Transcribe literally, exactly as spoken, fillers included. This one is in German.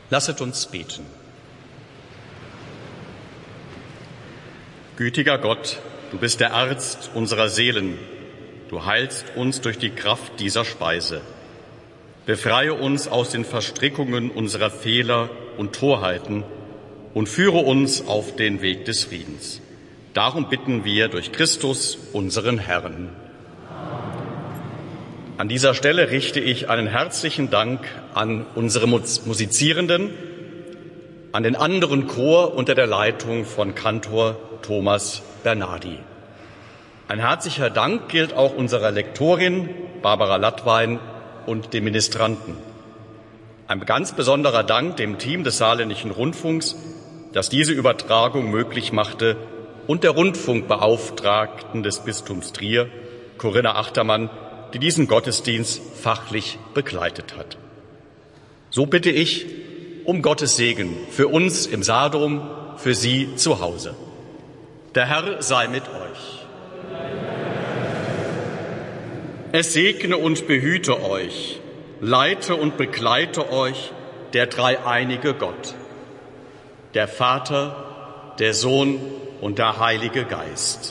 Lasset uns beten. Gütiger Gott, du bist der Arzt unserer Seelen. Du heilst uns durch die Kraft dieser Speise. Befreie uns aus den Verstrickungen unserer Fehler und Torheiten und führe uns auf den Weg des Friedens. Darum bitten wir durch Christus, unseren Herrn. An dieser Stelle richte ich einen herzlichen Dank an unsere Musizierenden, an den anderen Chor unter der Leitung von Kantor Thomas Bernardi. Ein herzlicher Dank gilt auch unserer Lektorin Barbara Lattwein und dem Ministranten. Ein ganz besonderer Dank dem Team des Saarländischen Rundfunks, das diese Übertragung möglich machte, und der Rundfunkbeauftragten des Bistums Trier, Corinna Achtermann, die diesen Gottesdienst fachlich begleitet hat. So bitte ich um Gottes Segen für uns im Saardom, für Sie zu Hause. Der Herr sei mit euch. Es segne und behüte euch, leite und begleite euch der dreieinige Gott, der Vater, der Sohn und der Heilige Geist.